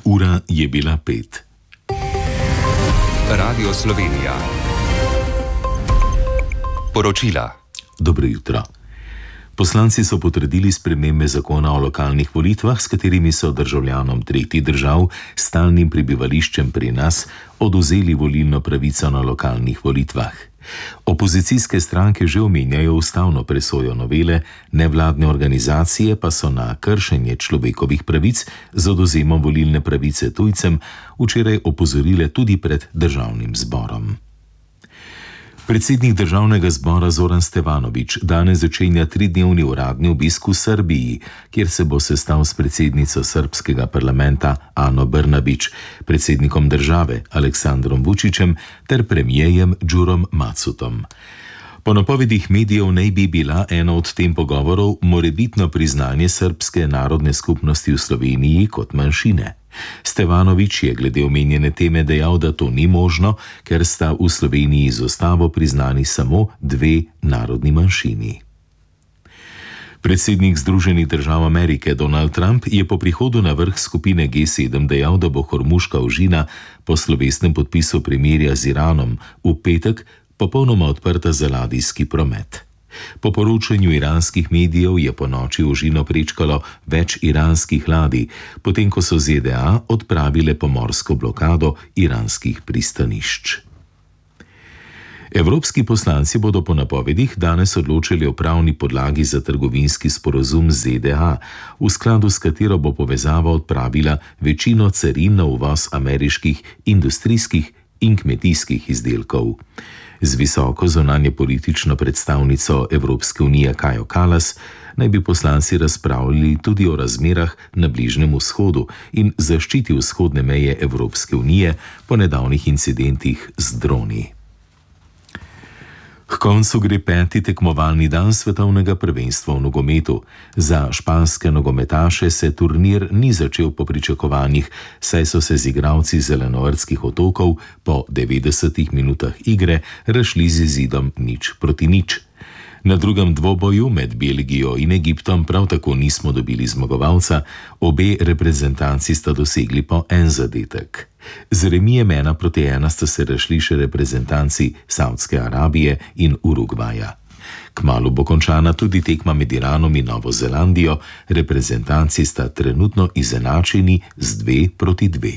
Ura je bila 5. Radio Slovenija. Poročila. Dobro jutro. Poslanci so potrdili spremembe zakona o lokalnih volitvah, s katerimi so državljanom tretjih držav s stalnim prebivališčem pri nas odvzeli volilno pravico na lokalnih volitvah. Opozicijske stranke že omenjajo ustavno presojo novele, nevladne organizacije pa so na kršenje človekovih pravic z odvzemom volilne pravice tujcem včeraj opozorile tudi pred državnim zborom. Predsednik državnega zbora Zoran Stevanović danes začenja 3-dnevni uradni obisk v Srbiji, kjer se bo sestal s predsednico srbskega parlamenta Ano Brnabić, predsednikom države Aleksandrom Vučićem ter premijejem Đurom Macutom. Po napovedih medijev naj bi bila ena od tem pogovorov morebitno priznanje srbske narodne skupnosti v Sloveniji kot manjšine. Stevanović je glede omenjene teme dejal, da to ni možno, ker sta v Sloveniji z ustavo priznani samo 2 narodni manjšini. Predsednik Združenih držav Amerike Donald Trump je po prihodu na vrh skupine G7 dejal, da bo Hormuška ožina po slovesnem podpisu premirja z Iranom v petek popolnoma odprta za ladijski promet. Po poročanju iranskih medijev je po noči ožino prečkalo več iranskih ladij, potem ko so ZDA odpravile pomorsko blokado iranskih pristanišč. Evropski poslanci bodo po napovedih danes odločili o pravni podlagi za trgovinski sporazum z ZDA, v skladu s katero bo povezava odpravila večino carin na uvoz ameriških industrijskih in kmetijskih izdelkov. Z visoko zunanjepolitično predstavnico Evropske unije Kajo Kallas naj bi poslanci razpravljali tudi o razmerah na Bližnjem vzhodu in zaščiti vzhodne meje Evropske unije po nedavnih incidentih z droni. K koncu gre 5. tekmovalni dan svetovnega prvenstva v nogometu. Za španske nogometaše se turnir ni začel po pričakovanjih, saj so se z igralci Zelenovrskih otokov po 90 minutah igre razšli z izidom 0-0. Na drugem dvoboju med Belgijo in Egiptom prav tako nismo dobili zmagovalca, obe reprezentanci sta dosegli po en zadetek. Z remijem 1-1 sta se razšli še reprezentanci Savdske Arabije in Urugvaja. Kmalu bo končana tudi tekma med Iranom in Novo Zelandijo, reprezentanci sta trenutno izenačeni z 2-2.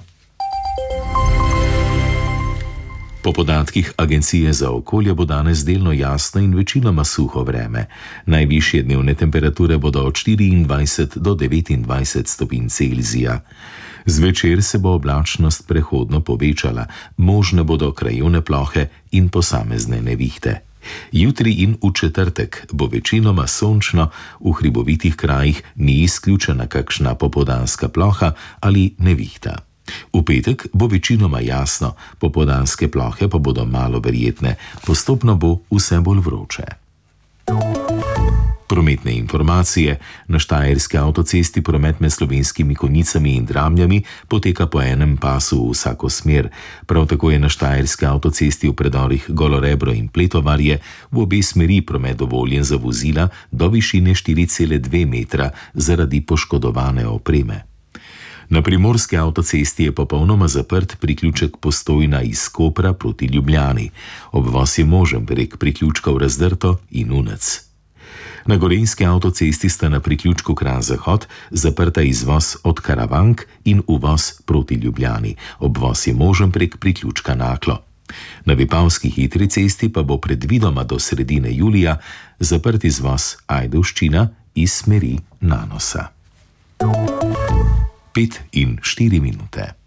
Po podatkih Agencije za okolje bo danes delno jasno in večinoma suho vreme. Najvišje dnevne temperature bodo od 24 do 29 stopinj Celzija. Zvečer se bo oblačnost prehodno povečala, možne bodo krajevne plohe in posamezne nevihte. Jutri in v četrtek bo večinoma sončno, v hribovitih krajih ni izključena kakšna popoldanska ploha ali nevihta. V petek bo večinoma jasno, popoldanske plohe pa bodo malo verjetne, postopno bo vse bolj vroče. Prometne informacije. Na Štajerski avtocesti promet med Slovenskimi Konjicami in Dramljami poteka po enem pasu v vsako smer. Prav tako je na Štajerski avtocesti v predorih Golorebro in Pletovarje v obe smeri promet dovoljen za vozila do višine 4,2 metra zaradi poškodovane opreme. Na Primorski avtocesti je popolnoma zaprt priključek Postojna iz Kopra proti Ljubljani. Obvoz je možen prek priključkov Razdrto in Unec. Na Gorenjski avtocesti sta na priključku Kranj-Zahod zaprta izvoz od Karavank in uvoz proti Ljubljani. Obvoz je možen prek priključka Naklo. Na Vipavski hitri cesti pa bo predvidoma do sredine julija zaprt izvoz Ajdovščina iz smeri Nanosa. 5 in 4 minute.